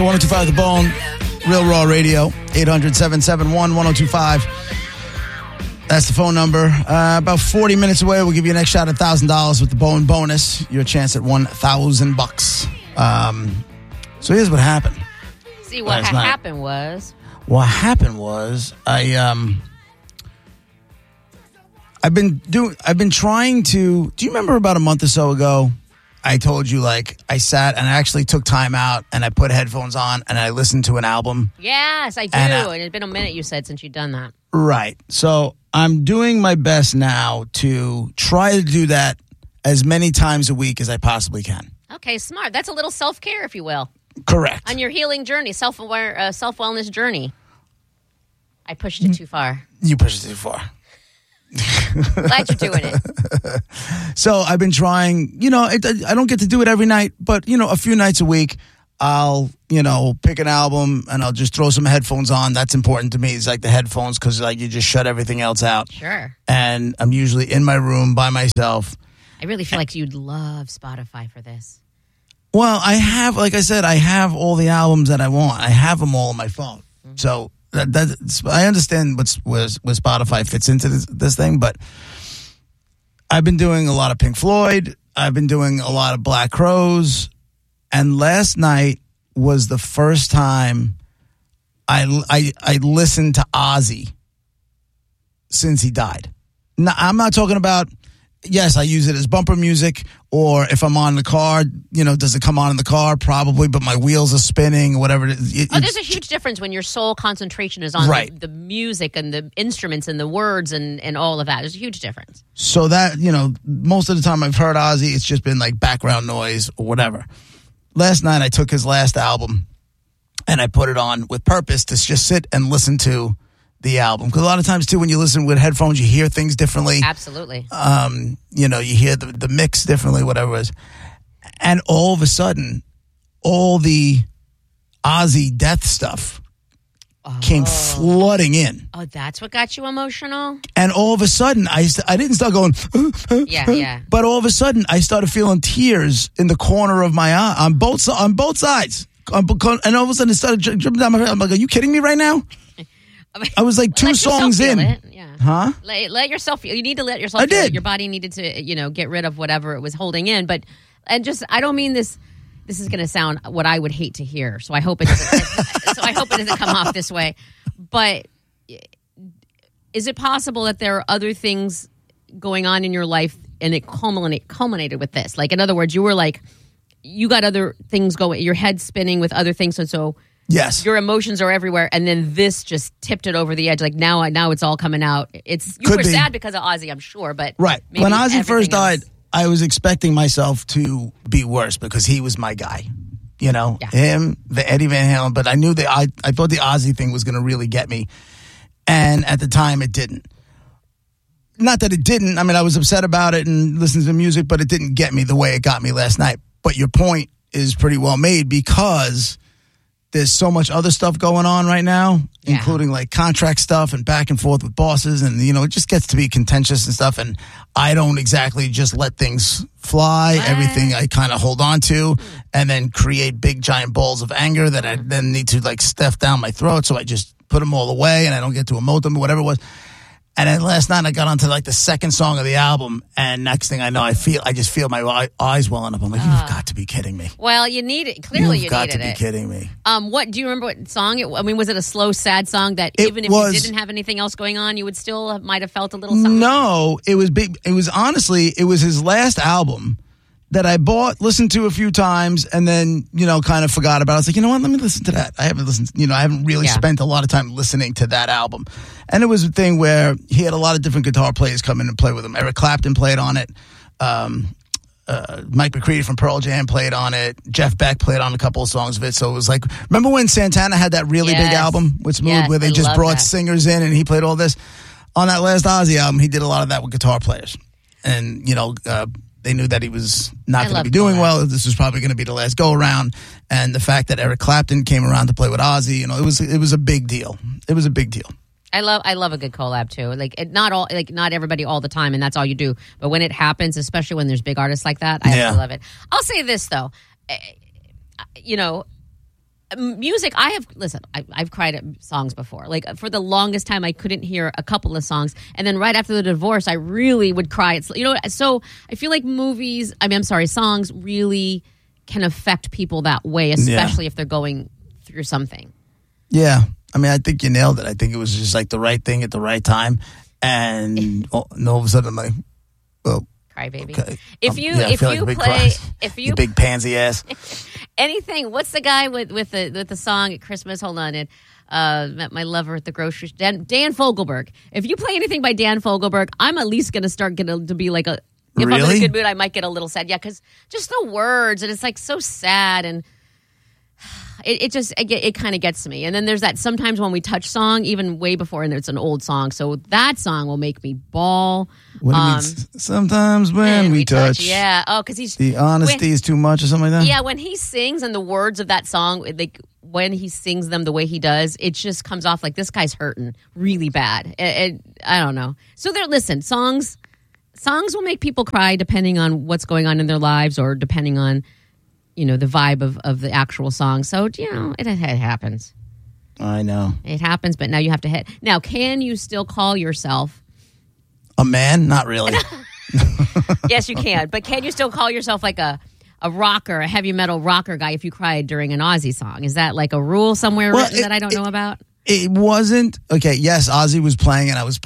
1025 The Bone, Real Raw Radio, 800-771-1025. That's the phone number. About 40 minutes away, we'll give you an next shot at $1,000 with the Bone bonus. Your chance at $1,000. So here's what happened. See, what happened was... What happened was I've been trying to... Do you remember about a month or so ago, I told you, like, I sat and I actually took time out and I put headphones on and I listened to an album? Yes, I do. And it's been a minute, you said, since you've done that. Right. So I'm doing my best now to try to do that as many times a week as I possibly can. Okay, smart. That's a little self-care, if you will. Correct. On your healing journey, self-wellness journey. I pushed it too far. You pushed it too far. Glad you're doing it. So I've been trying, I don't get to do it every night, but, a few nights a week, I'll, pick an album and I'll just throw some headphones on. That's important to me. It's like the headphones because you just shut everything else out. Sure. And I'm usually in my room by myself. I really feel like you'd love Spotify for this. Well, I have all the albums that I want. I have them all on my phone. Mm-hmm. So I understand where Spotify fits into this thing, but I've been doing a lot of Pink Floyd. I've been doing a lot of Black Crowes, and last night was the first time I listened to Ozzy since he died. Now, I'm not talking about. Yes, I use it as bumper music, or if I'm on the car, does it come on in the car? Probably, but my wheels are spinning, whatever it is. There's a huge difference when your sole concentration is on the music and the instruments and the words and all of that. There's a huge difference. So that, most of the time I've heard Ozzy, it's just been like background noise or whatever. Last night I took his last album and I put it on with purpose to just sit and listen to the album, because a lot of times too when you listen with headphones you hear things differently. Absolutely. You hear the mix differently, whatever it is, and all of a sudden all the Ozzy death stuff came flooding in. Oh, that's what got you emotional? And all of a sudden I didn't start going yeah, but all of a sudden I started feeling tears in the corner of my eye on both sides, and all of a sudden it started dripping down my head. I'm like, are you kidding me right now? I was like two songs in. Yeah. Huh? Let yourself feel. You need to let yourself feel it. Your body needed to, get rid of whatever it was holding in. I don't mean this is going to sound what I would hate to hear. So I hope it doesn't come off this way. But is it possible that there are other things going on in your life and it culminated with this? Like, in other words, you were like, you got other things going, your head spinning with other things. And so yes, your emotions are everywhere, and then this just tipped it over the edge. Like now it's all coming out. You were sad because of Ozzy, I'm sure, but right when Ozzy first died, I was expecting myself to be worse because he was my guy. Him, the Eddie Van Halen. But I knew that I thought the Ozzy thing was going to really get me, and at the time it didn't. Not that it didn't. I mean, I was upset about it and listening to the music, but it didn't get me the way it got me last night. But your point is pretty well made because there's so much other stuff going on right now, including like contract stuff and back and forth with bosses. And, it just gets to be contentious and stuff. And I don't exactly just let things fly. What? Everything I kind of hold on to and then create big giant balls of anger that I then need to like stuff down my throat. So I just put them all away and I don't get to emote them or whatever it was. And then last night I got onto like the second song of the album, and next thing I know, I just feel my eyes welling up. I'm like, you've got to be kidding me. Well, you need it. Clearly, you needed it. You've got to be kidding me. Do you remember what song? Was it a slow, sad song that even if you didn't have anything else going on, you would still might have felt a little something? No, it was big. It was honestly, it was his last album that I bought, listened to a few times, and then, kind of forgot about it. I was like, you know what, let me listen to that. I haven't listened, I haven't really spent a lot of time listening to that album. And it was a thing where he had a lot of different guitar players come in and play with him. Eric Clapton played on it. Mike McCready from Pearl Jam played on it. Jeff Beck played on a couple of songs of it. So it was like, remember when Santana had that really big album with Smooth where they just brought singers in and he played all this? On that last Ozzy album, he did a lot of that with guitar players. And, they knew that he was not going to be doing well. This was probably going to be the last go around. And the fact that Eric Clapton came around to play with Ozzy, it was a big deal. It was a big deal. I love a good collab too. Like not everybody all the time, and that's all you do. But when it happens, especially when there's big artists like that, I love it. I'll say this though, music, I've cried at songs before. Like, for the longest time, I couldn't hear a couple of songs. And then right after the divorce, I really would cry. It's, so I feel like songs really can affect people that way, especially if they're going through something. Yeah. I mean, I think you nailed it. I think it was just like the right thing at the right time. And all of a sudden, I'm like, well, cry baby. Okay. If you big pansy ass. Anything. What's the guy with the song at Christmas? Hold on. Met my lover at the grocery store. Dan Fogelberg. If you play anything by Dan Fogelberg, I'm at least going to start to be like a. If I'm in a good mood, I might get a little sad. Yeah, because just the words, and it's like so sad, and it kind of gets to me. And then there's that Sometimes When We Touch song, even way before, and it's an old song, so that song will make me bawl. What do you mean? Sometimes when we touch. Yeah. Oh, because the honesty is too much or something like that? Yeah, when he sings and the words of that song, like when he sings them the way he does, it just comes off like this guy's hurting really bad. I don't know. So listen, songs will make people cry depending on what's going on in their lives or depending on, the vibe of the actual song. So, it happens. I know. It happens, but now you have to hit. Now, can you still call yourself a man? Not really. Yes, you can. But can you still call yourself like a rocker, a heavy metal rocker guy if you cried during an Ozzy song? Is that like a rule somewhere written that I don't know about? It wasn't. Okay, yes, Ozzy was playing and I was